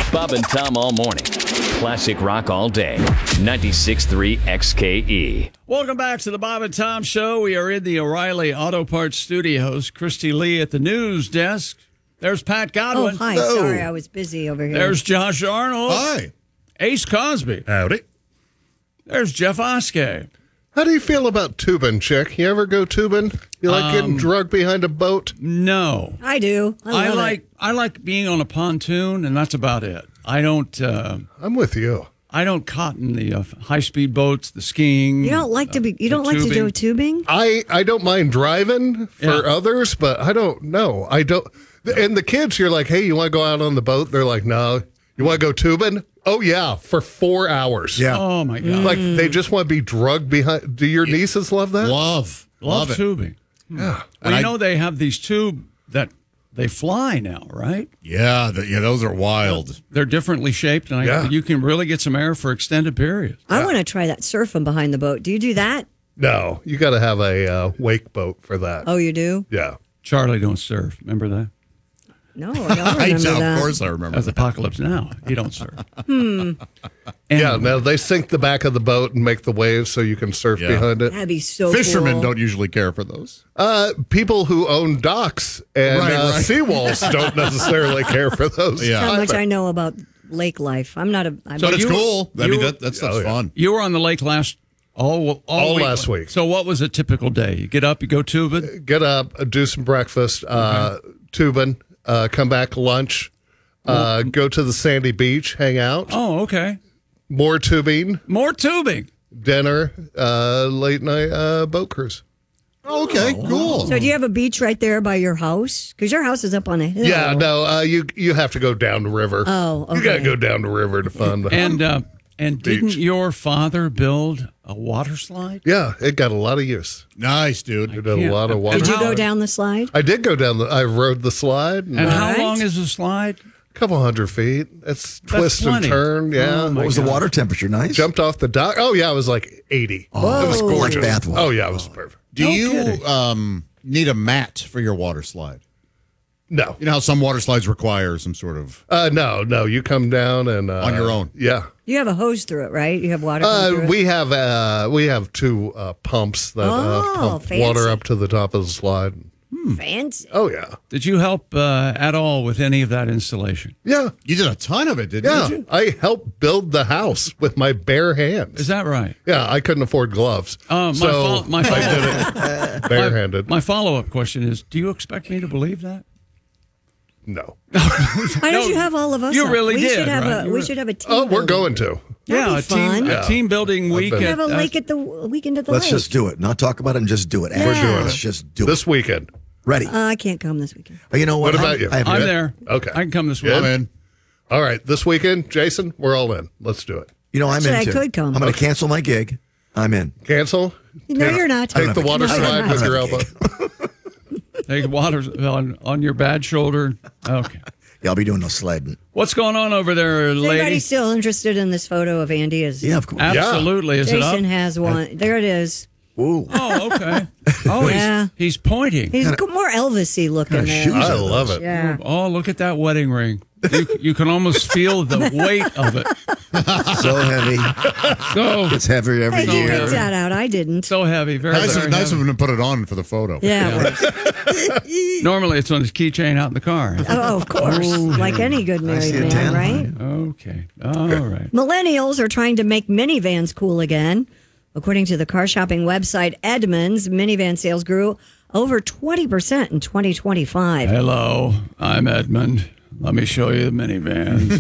Bob and Tom all morning. Classic rock all day. 96.3 XKE. Welcome back to the Bob and Tom Show. We are in the O'Reilly Auto Parts Studios. Christy Lee at the news desk. There's Pat Godwin. Oh, hi. Sorry, I was busy over here. There's Josh Arnold. Hi. Ace Cosby. Howdy. There's Jeff Oskey. How do you feel about tubing, chick? You ever go tubing? You like getting drugged behind a boat? No. I do. I love it. I like being on a pontoon, and that's about it. I don't. I'm with you. I don't cotton the high-speed boats, the skiing. You don't like to be. You don't like to do tubing. I don't mind driving for others, but I don't know. I don't. And the kids, you're like, hey, you want to go out on the boat? They're like, no. You want to go tubing? Oh, yeah, for 4 hours. Yeah. Oh, my God. Like, they just want to be drugged behind. Do your nieces love that? Love it. tubing. Yeah. Well, you know they have these tube that they fly now, right? Yeah, those are wild. They're differently shaped, and you can really get some air for extended periods. I want to try that surfing behind the boat. Do you do that? No, you got to have a wake boat for that. Oh, you do? Yeah. Charlie don't surf. Remember that? No, I don't remember that. Of course I remember That's that. Apocalypse Now. You don't surf. Yeah, no, they sink the back of the boat and make the waves so you can surf behind it. That'd be so Fishermen cool. don't usually care for those. People who own docks and Right. seawalls don't necessarily care for those. Yeah. How much either. I know about lake life. I'm not a. I'm But it's you- cool. I mean, you- that stuff's yeah. fun. You were on the lake all week. last week. So what was a typical day? You get up, you go tubing. Get up, do some breakfast, tubing, come back, lunch, go to the sandy beach, hang out, Oh, okay. more tubing, More tubing. dinner, late night boat cruise. Okay, cool. So do you have a beach right there by your house? Because your house is up on a hill. Yeah, no, you have to go down the river. Oh, okay. You got to go down the river to find the And Beach. didn't your father build a water slide? Yeah, it got a lot of use. Nice, dude. It did a lot of water. Did you How- go down the slide? I did go down I rode the slide. And how Right. long is the slide? A couple hundred feet. It's twist and plenty. turn. Yeah. Oh, my What was the God. water temperature? Nice. Jumped off the dock. Oh, yeah, it was like 80. Oh, it was gorgeous. Bath water. Oh, yeah, it was perfect. Do No you kidding. need a mat for your water slide? No. You know how some water slides require some sort of No. You come down and on your own. Yeah. You have a hose through it, right? You have water come through it? We have two pumps that pump fancy. water up to the top of the slide. Fancy. Oh yeah, Did you help at all with any of that installation? yeah, You did a ton of it, didn't you? I helped build the house with my bare hands. Is that right? Yeah, I couldn't afford gloves, My so my I did it barehanded. My follow-up question is, do you expect me to believe that? No. Why don't you have all of us? you up? really we did, Should have right? we should have a team. Oh, we're building. going to. That'd be a fun. team building week. been- We at, have a lake at the weekend at the Let's lake. just do it. Not talk about it and just do it. We're doing Let's it. just do This it. weekend. Ready. I can't come this weekend. Oh, you know what? What about you? I have I'm it. there. Okay. I can come this week. Yeah. I'm in. All right, this weekend, Jason, we're all in. Let's do it. You know, I'm Actually, in I too. could come. I'm going to cancel my gig. I'm in. Cancel. No, you're not. Take the water No, you're slide not. with your elbow. Take water on your bad shoulder. Okay. Yeah, I'll be doing no sledding. What's going on over there, Is anybody lady? still interested in this photo of Andy? Yeah, of course. Absolutely. Is it up? Jason has one. There it is. Ooh. Oh, okay. Oh, Yeah. he's pointing. He's more Elvis-y looking Kinda there. shoes I are love those? it. Yeah. Oh, look at that wedding ring. You can almost feel the weight of it. So heavy. So It's heavier every Hey, you year. picked that out. I didn't. so heavy. Very, Nice, very nice heavy. of him to put it on for the photo. Yeah. it was. Normally, it's on his keychain out in the car. Oh, of course. Like any good married see a man, tan right? Okay. All right. Millennials are trying to make minivans cool again. According to the car shopping website Edmunds, minivan sales grew over 20% in 2025. Hello, I'm Edmund. Let me show you the minivan.